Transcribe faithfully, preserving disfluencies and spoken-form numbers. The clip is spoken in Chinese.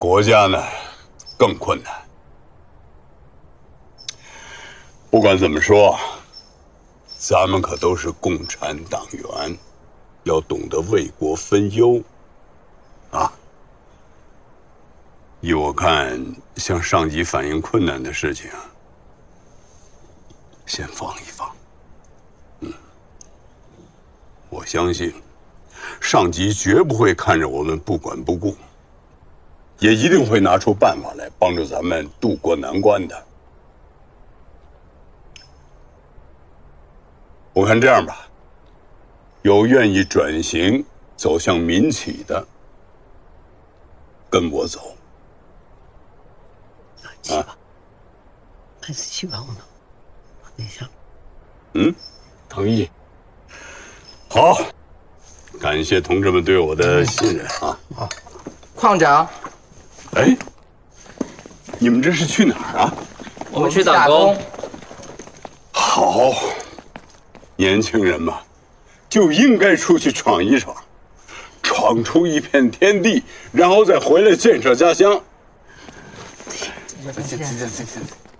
国家呢更困难。不管怎么说，咱们可都是共产党员，要懂得为国分忧啊。依我看，向上级反映困难的事情，先放一放。嗯，我相信上级绝不会看着我们不管不顾，也一定会拿出办法来帮助咱们渡过难关的。我看这样吧，有愿意转型走向民企的，跟我走。 希望，还是希望呢，那啥。 嗯， 同意。 好，感谢同志们对我的信任啊！ 好，矿长， 哎，你们这是去哪儿啊？ 我们去打工。 好，年轻人嘛，就应该出去闯一闯，闯出一片天地，然后再回来建设家乡。 行行行行行。